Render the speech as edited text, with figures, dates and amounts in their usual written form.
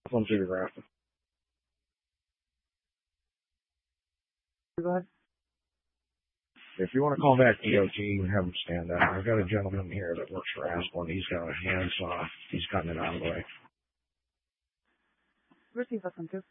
Come to the ground. Go ahead. If you want to call back DOT, you can have him stand up. I've got a gentleman here that works for Asplin. He's got a handsaw. He's cutting it out of the way. Receive us on two.